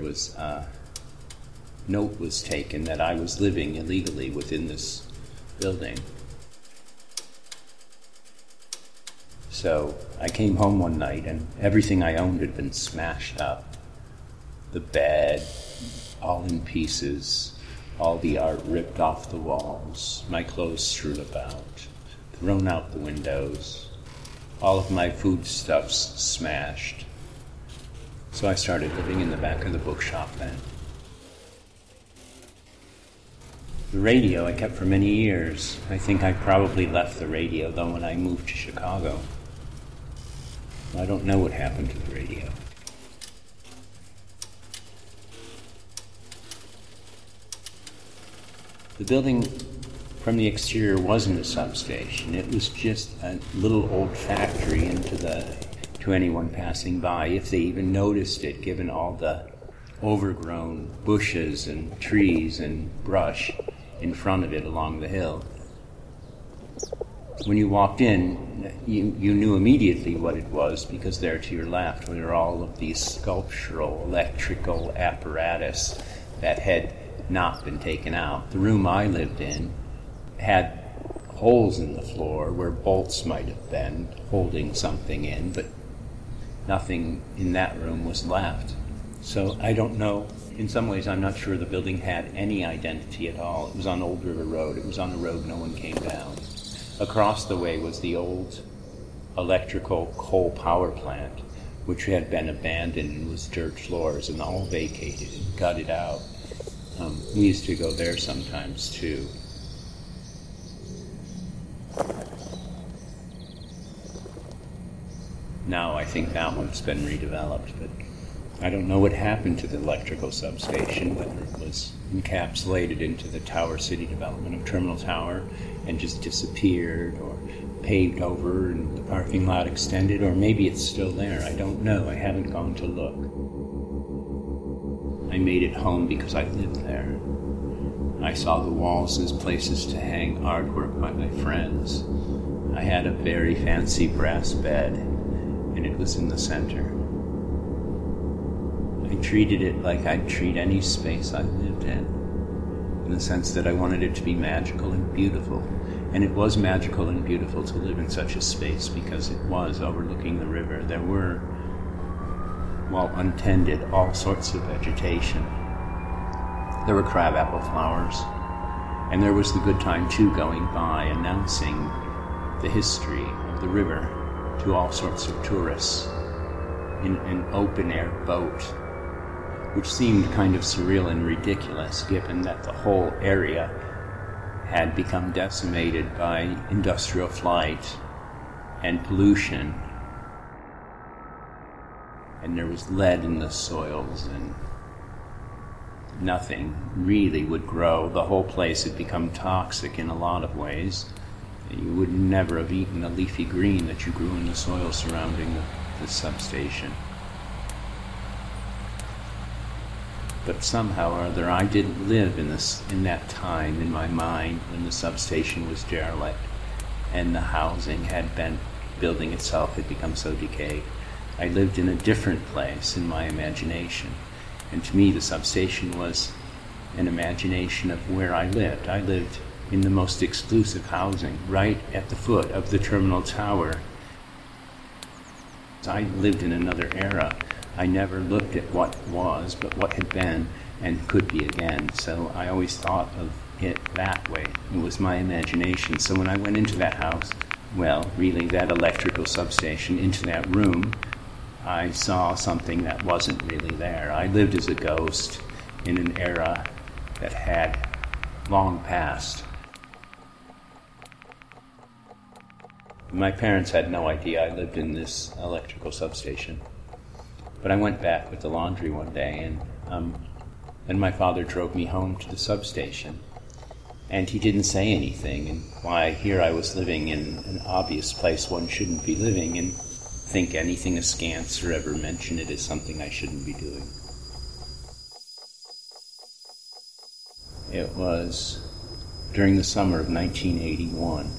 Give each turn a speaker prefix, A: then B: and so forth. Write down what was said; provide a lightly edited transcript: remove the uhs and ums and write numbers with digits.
A: was note was taken that I was living illegally within this building. So I came home one night and everything I owned had been smashed up. The bed, all in pieces, all the art ripped off the walls, my clothes strewn about, thrown out the windows, all of my foodstuffs smashed. So I started living in the back of the bookshop then. The radio I kept for many years. I think I probably left the radio, though, when I moved to Chicago. I don't know what happened to the radio. The building from the exterior wasn't a substation. It was just a little old factory to anyone passing by, if they even noticed it, given all the overgrown bushes and trees and brush in front of it along the hill. When you walked in, you knew immediately what it was, because there to your left were all of these sculptural, electrical apparatus that had not been taken out. The room I lived in had holes in the floor where bolts might have been holding something in, but nothing in that room was left. So I don't know. In some ways, I'm not sure the building had any identity at all. It was on Old River Road. It was on a road no one came down. Across the way was the old electrical coal power plant, which had been abandoned and was dirt floors and all vacated and gutted out. We used to go there sometimes, too. Now I think that one's been redeveloped, but I don't know what happened to the electrical substation, whether it was encapsulated into the Tower City development of Terminal Tower and just disappeared, or paved over and the parking lot extended, or maybe it's still there. I don't know. I haven't gone to look. I made it home because I lived there. I saw the walls as places to hang artwork by my friends. I had a very fancy brass bed, and it was in the center. I treated it like I'd treat any space I lived in the sense that I wanted it to be magical and beautiful. And it was magical and beautiful to live in such a space because it was overlooking the river. There were, while untended, all sorts of vegetation. There were crabapple flowers, and there was the good time, too, going by announcing the history of the river to all sorts of tourists in an open-air boat, which seemed kind of surreal and ridiculous given that the whole area had become decimated by industrial flight and pollution, and there was lead in the soils, and nothing really would grow. The whole place had become toxic in a lot of ways. You would never have eaten a leafy green that you grew in the soil surrounding the substation. But somehow or other, I didn't live in that time in my mind when the substation was derelict and the building itself had become so decayed. I lived in a different place in my imagination. And to me, the substation was an imagination of where I lived. I lived in the most exclusive housing, right at the foot of the Terminal Tower. I lived in another era. I never looked at what was, but what had been and could be again. So I always thought of it that way. It was my imagination. So when I went into that house, well, really that electrical substation, into that room, I saw something that wasn't really there. I lived as a ghost in an era that had long passed. My parents had no idea I lived in this electrical substation. But I went back with the laundry one day, and my father drove me home to the substation. And he didn't say anything, and why, here I was living in an obvious place one shouldn't be living, and think anything askance or ever mention it as something I shouldn't be doing. It was during the summer of 1981.